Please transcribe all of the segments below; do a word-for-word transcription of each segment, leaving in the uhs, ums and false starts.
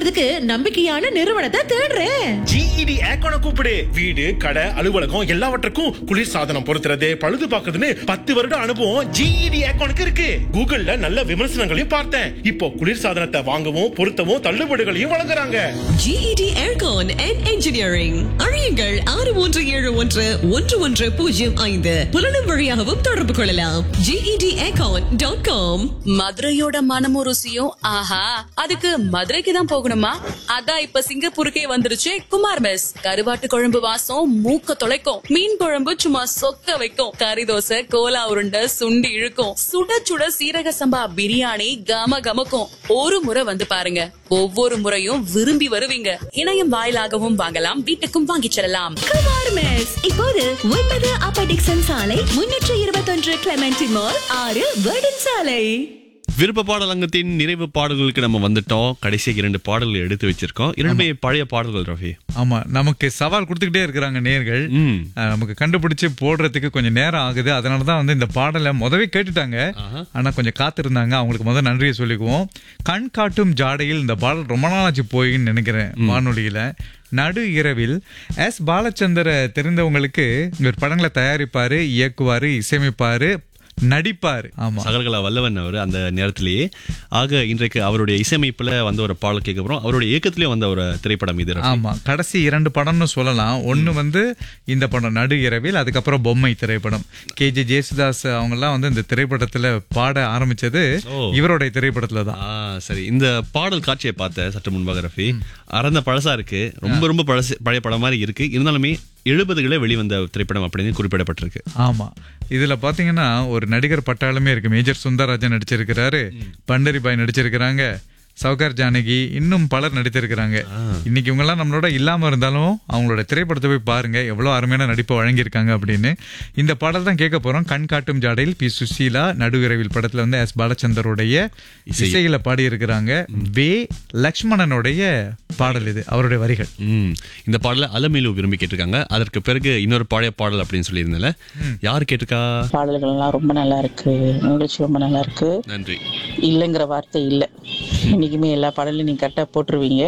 வாங்குறதுக்கு நம்பிக்கையான நிறுவனத்தை தேடுறேன். ஜிஇடி ஏக்கோன கூப்பிடு. வீடு, கடை, அலுவலகம் எல்லாவற்றுக்கும் குளிர் சாதனம் பொருத்துறது, பழுது பார்க்கறதுன்னு பத்து வருட அனுபவம் ஜிஇடி ஏக்கோனுக்கு இருக்கு. கூகுள்ல நல்ல விமர்சனங்களையும் பார்த்தேன். இப்போ குளிர் சாதனத்தை வாங்கவும் பொருத்தவும் தள்ளுபடிகளையும் வழங்குறாங்க. GET Aircon and Engineering. அறியுங்கள் ஆறு ஒன்று ஏழு ஒன்று ஒன்று ஒன்று பூஜ்ஜியம் ஐந்து. புலனும் வழியாகவும் தொடர்பு கொள்ளலாம். GET aircon dot com. மதுரையோட மனமும் ருசியும் ஆஹா, அதுக்கு மதுரைக்கு தான் போகணுமா? அதான் இப்ப சிங்கப்பூருக்கே வந்துருச்சு குமார் மெஸ். கருவாட்டு குழம்பு வாசம் மூக்க தொலைக்கும், மீன் குழம்பு சும்மா சொக்க வைக்கும், கறி தோசை, கோலா உருண்டை, சுண்டி இழுக்கும், சுட சுட சீரக சம்பா பிரியாணி கம கமக்கும். ஒரு முறை வந்து பாருங்க, ஒவ்வொரு முறையும் விரும்பி வருவீங்க. இணையம் வாயிலாகவும் வாங்கலாம், வீட்டுக்கும் வாங்கிச் செல்லலாம். குமார் மெஸ் இப்போது ஒன்பது அப்பர் டிக்சன் சாலை, முன்னூற்று இருபத்தொன்று கிளெமென்டி மால், ஆறு வேர்டன் சாலை. விருப்ப பாடலங்கத்தின் நிறைவு பாடல்களுக்கு நம்ம வந்துட்டோம். கடைசி இரண்டு பாடல்கள் எடுத்து வச்சிருக்கோம். இரண்டுமே பழைய பாடல்கள் ரஃபி. ஆமா, நமக்கு சவால் கொடுத்துக்கிட்டே இருக்கிறாங்க நேயர்கள். நமக்கு கண்டுபிடிச்சு போடுறதுக்கு கொஞ்சம் நேரம் ஆகுது. அதனாலதான் வந்து இந்த பாடலை முதவே கேட்டுட்டாங்க. ஆனா கொஞ்சம் காத்திருந்தாங்க. அவங்களுக்கு முதல் நன்றியை சொல்லிக்குவோம். கண் காட்டும் ஜாடையில் இந்த பாடல் ரொம்ப நாளாச்சு போயின்னு நினைக்கிறேன் வானொலியில. நடு இரவில் எஸ் பாலச்சந்திர தெரிந்தவங்களுக்கு இவர் படங்களை தயாரிப்பாரு, இயக்குவாரு, இசையமைப்பாரு, நடிப்பாரு. ஆமா, சகலகலா வல்லவன் அவர் அந்த நேரத்திலேயே. ஆக இன்றைக்கு அவருடைய இசையமைப்புல வந்த ஒரு பாடல் கேட்க போறோம். அவருடைய இயக்கத்திலே வந்த ஒரு திரைப்படம் இது. ஆமா, கடைசி இரண்டு படம்னு சொல்லலாம். ஒன்னு வந்து இந்த படம் நடு இரவில், அதுக்கப்புறம் பொம்மை திரைப்படம். கே ஜே ஜேசுதாஸ் அவங்க எல்லாம் வந்து இந்த திரைப்படத்துல பாட ஆரம்பிச்சது இவருடைய திரைப்படத்துல தான். சரி, இந்த பாடல் காட்சியை பார்த்த சற்று முன்பாக ரஃபி, அறந்த பழசா இருக்கு, ரொம்ப ரொம்ப பழசு பழைய படம் மாதிரி இருக்கு. இருந்தாலுமே எழுபதுகளே வெளிவந்த திரைப்படம் அப்படின்னு குறிப்பிடப்பட்டிருக்கு. ஆமா, இதுல பாத்தீங்கன்னா ஒரு நடிகர் பட்டாளமே இருக்கு. மேஜர் சுந்தரராஜன் நடிச்சிருக்கிறாரு, பண்டரிபாய் நடிச்சிருக்கிறாங்க, சவுகார் ஜானகி, இன்னும் பலர் நடித்திருக்கிறாங்க. இன்னைக்கு இவங்க எல்லாம் நம்மளோட இல்லாம இருந்தாலும் அவங்களோட திரைப்படத்தை போய் பாருங்க, எவ்வளவு அருமையான நடிப்பை வழங்கியிருக்காங்க அப்படின்னு. இந்த பாடல் தான் கேட்க போறோம். கண் காட்டும் ஜாடையில் பி சுசீலா, நடுவிரவில் படத்துல வந்து எஸ் பாலச்சந்தருடைய இசையில பாடி இருக்கிறாங்க. வே லக்ஷ்மணனுடைய பாடல் இது, அவருடைய வரிகள். இந்த பாடல அலமேலு விரும்பி கேட்டிருக்காங்க. அதற்கு பிறகு இன்னொரு பழைய பாடல் அப்படின்னு சொல்லி இருந்தல, யாரு கேட்டிருக்கா? பாடல்கள் எல்லாம் ரொம்ப நல்லா இருக்கு, நிகழ்ச்சி ரொம்ப நல்லா இருக்கு. நன்றி. இல்லைங்கிற வார்த்தை இல்லை, இன்னைக்குமே எல்லா பாடலையும் நீங்க கரெக்டா போட்டுருவீங்க.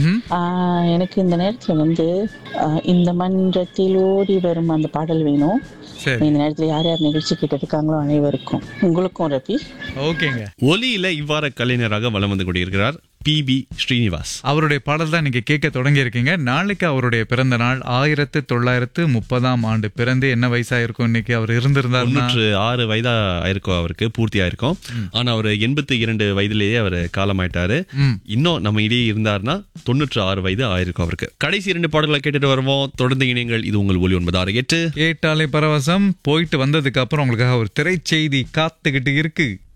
எனக்கு இந்த நேரத்துல வந்து இந்த மன்றத்தில் ஓடி வரும் அந்த பாடல் வேணும். இந்த நேரத்துல யார் யார் நிகழ்ச்சி கேட்டு இருக்காங்களோ அனைவருக்கும், உங்களுக்கும் ரபி. ஓகேங்க. ஒலியில இவ்வாறு கலைஞராக வலம் வந்து கொண்டிருக்கிறார் பி பி ஸ்ரீனிவாஸ். அவருடைய பாடல் தான் நீங்க கேட்க தொடங்கி இருக்கீங்க. நாளைக்கு அவருடைய பிறந்த நாள். ஆயிரத்து தொள்ளாயிரத்து முப்பதாம் ஆண்டு பிறந்து என்ன வயசா இருக்கும் இன்னைக்கு அவர் இருந்திருந்தார்? தொண்ணூற்று ஆறு வயதா ஆயிருக்கும், அவருக்கு பூர்த்தி ஆயிருக்கும். ஆனா அவர் எண்பத்தி இரண்டு வயதிலேயே அவர் காலமாயிட்டாரு. இன்னும் நம்ம இடையே இருந்தாருன்னா தொண்ணூற்று ஆறு வயது ஆயிருக்கும் அவருக்கு. கடைசி இரண்டு பாடல்களை கேட்டுட்டு வருவோம். தொடர்ந்து இணையங்கள். இது உங்கள் ஒலி ஒன்பது ஆறு எட்டு. கேட்டாலே பரவசம். போயிட்டு வந்ததுக்கு அப்புறம் உங்களுக்காக ஒரு திரைச்செய்தி காத்துக்கிட்டு இருக்கு.